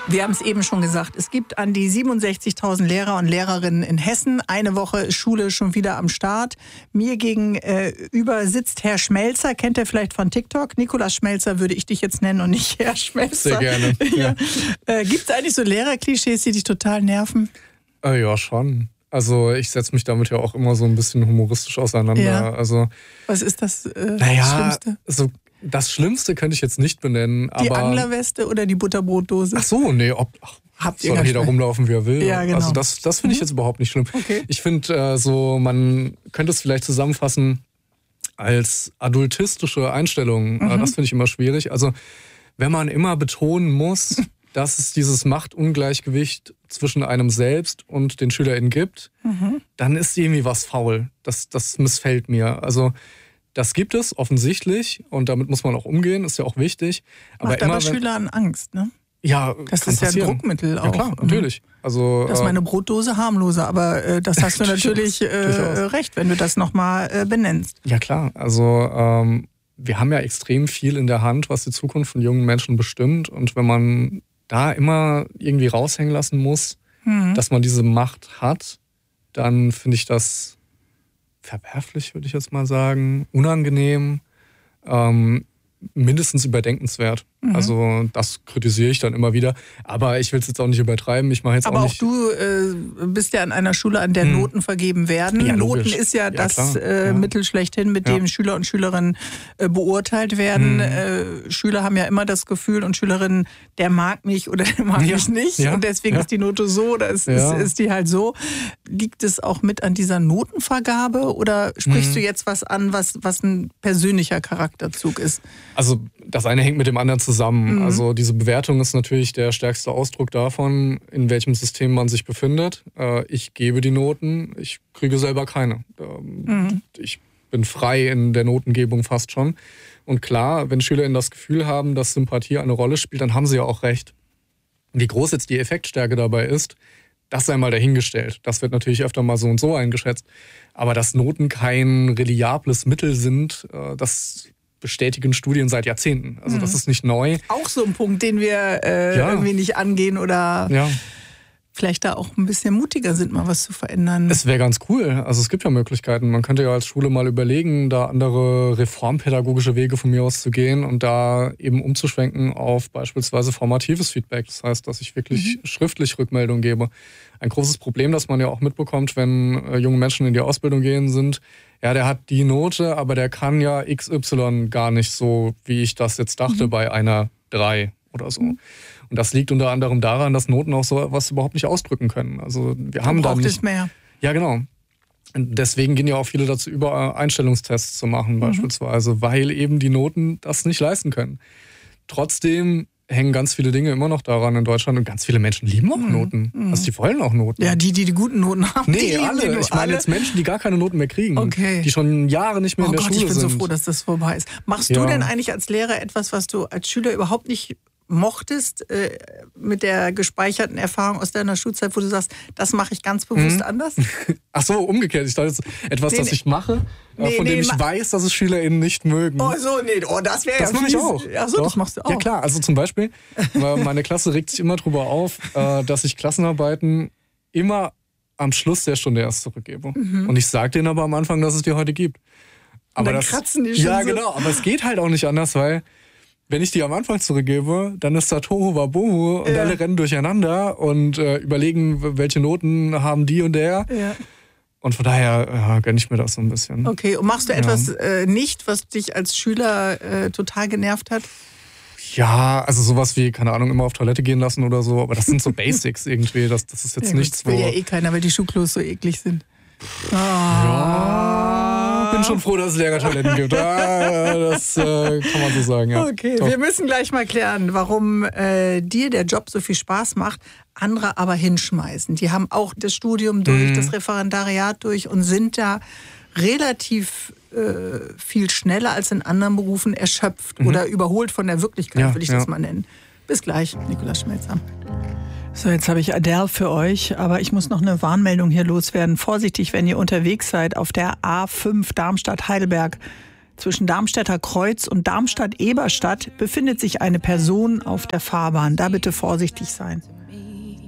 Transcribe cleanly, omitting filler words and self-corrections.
Wir haben es eben schon gesagt, es gibt an die 67.000 Lehrer und Lehrerinnen in Hessen. Eine Woche ist Schule schon wieder am Start. Mir gegenüber sitzt Herr Schmelzer, kennt ihr vielleicht von TikTok? Nikolaus Schmelzer würde ich dich jetzt nennen und nicht Herr Schmelzer. Sehr gerne. Ja. Gibt es eigentlich so Lehrerklischees, die dich total nerven? Ja, schon. Also ich setze mich damit ja auch immer so ein bisschen humoristisch auseinander. Ja. Also, was ist das Schlimmste? So das Schlimmste könnte ich jetzt nicht benennen. Die aber Anglerweste oder die Butterbrotdose? Ach so, nee. Soll jeder rumlaufen, wie er will. Ja, genau. Also das finde ich jetzt überhaupt nicht schlimm. Okay. Ich finde man könnte es vielleicht zusammenfassen als adultistische Einstellung. Das finde ich immer schwierig. Also wenn man immer betonen muss, dass es dieses Machtungleichgewicht zwischen einem selbst und den SchülerInnen gibt, dann ist irgendwie was faul. Das missfällt mir. Also das gibt es offensichtlich und damit muss man auch umgehen, ist ja auch wichtig. Macht aber Schülern Angst, ne? Ja, das ist ja ein Druckmittel auch. Ja klar, natürlich. Also, das ist meine Brotdose harmloser, aber das hast du natürlich recht, wenn du das nochmal benennst. Ja klar, also wir haben ja extrem viel in der Hand, was die Zukunft von jungen Menschen bestimmt und wenn man da immer irgendwie raushängen lassen muss, dass man diese Macht hat, dann finde ich das verwerflich, würde ich jetzt mal sagen, unangenehm, mindestens überdenkenswert. Also das kritisiere ich dann immer wieder. Aber ich will es jetzt auch nicht übertreiben. Ich mache jetzt aber auch nicht. Aber auch du bist ja an einer Schule, an der Noten vergeben werden. Ja, Noten ist ja das Mittel schlechthin, mit dem Schüler und Schülerinnen beurteilt werden. Schüler haben ja immer das Gefühl und Schülerinnen, der mag mich oder der mag mich nicht. Und deswegen ist die Note so oder ist die halt so. Liegt es auch mit an dieser Notenvergabe oder sprichst du jetzt was an, was ein persönlicher Charakterzug ist? Also das eine hängt mit dem anderen zusammen. Also diese Bewertung ist natürlich der stärkste Ausdruck davon, in welchem System man sich befindet. Ich gebe die Noten, ich kriege selber keine. Ich bin frei in der Notengebung fast schon. Und klar, wenn SchülerInnen das Gefühl haben, dass Sympathie eine Rolle spielt, dann haben sie ja auch recht. Wie groß jetzt die Effektstärke dabei ist, das sei mal dahingestellt. Das wird natürlich öfter mal so und so eingeschätzt. Aber dass Noten kein reliables Mittel sind, das bestätigen Studien seit Jahrzehnten. Also das ist nicht neu. Auch so ein Punkt, den wir irgendwie nicht angehen oder vielleicht da auch ein bisschen mutiger sind, mal was zu verändern. Es wäre ganz cool. Also es gibt ja Möglichkeiten. Man könnte ja als Schule mal überlegen, da andere reformpädagogische Wege von mir aus zu gehen und da eben umzuschwenken auf beispielsweise formatives Feedback. Das heißt, dass ich wirklich schriftlich Rückmeldung gebe. Ein großes Problem, das man ja auch mitbekommt, wenn junge Menschen in die Ausbildung gehen, sind, ja, der hat die Note, aber der kann ja XY gar nicht so, wie ich das jetzt dachte, bei einer 3 oder so. Und das liegt unter anderem daran, dass Noten auch so was überhaupt nicht ausdrücken können. Also wir haben da nicht es mehr. Ja, genau. Und deswegen gehen ja auch viele dazu über, Einstellungstests zu machen beispielsweise, weil eben die Noten das nicht leisten können. Trotzdem hängen ganz viele Dinge immer noch daran in Deutschland und ganz viele Menschen lieben auch Noten. Also die wollen auch Noten. Ja, die guten Noten haben. Nee, alle. Ich meine jetzt Menschen, die gar keine Noten mehr kriegen. Okay. Die schon Jahre nicht mehr in der Schule sind. Ich bin so froh, dass das vorbei ist. Machst du denn eigentlich als Lehrer etwas, was du als Schüler überhaupt nicht mochtest, mit der gespeicherten Erfahrung aus deiner Schulzeit, wo du sagst, das mache ich ganz bewusst anders? Ach so, umgekehrt. Ich dachte jetzt etwas, das ich mache, von dem ich weiß, dass es SchülerInnen nicht mögen. Oh so, das wäre ja Das mache ich auch. Ach so, das machst du auch. Ja klar, also zum Beispiel, meine Klasse regt sich immer drüber auf, dass ich Klassenarbeiten immer am Schluss der Stunde erst zurückgebe. Und ich sage denen aber am Anfang, dass es die heute gibt. Aber und dann kratzen die schon ja, so. genau, aber es geht halt auch nicht anders, weil wenn ich die am Anfang zurückgebe, dann ist da Tohu Wabohu und alle rennen durcheinander und überlegen, welche Noten haben die und der. Ja. Und von daher gönne ich mir das so ein bisschen. Okay, und machst du etwas nicht, was dich als Schüler total genervt hat? Ja, also sowas wie, keine Ahnung, immer auf Toilette gehen lassen oder so. Aber das sind so Basics irgendwie. Das ist jetzt nichts, wo... Das will ja eh keiner, weil die Schuhklos so eklig sind. Ja, bin schon froh, dass es Lehrertoiletten gibt. Das kann man so sagen, ja. Okay, wir müssen gleich mal klären, warum dir der Job so viel Spaß macht, andere aber hinschmeißen. Die haben auch das Studium durch, das Referendariat durch und sind da relativ viel schneller als in anderen Berufen erschöpft oder überholt von der Wirklichkeit, würde ich das mal nennen. Bis gleich, Nikolaus Schmelzer. So, jetzt habe ich Adele für euch, aber ich muss noch eine Warnmeldung hier loswerden. Vorsichtig, wenn ihr unterwegs seid auf der A5 Darmstadt-Heidelberg Zwischen Darmstädter Kreuz und Darmstadt-Eberstadt befindet sich eine Person auf der Fahrbahn. Da bitte vorsichtig sein.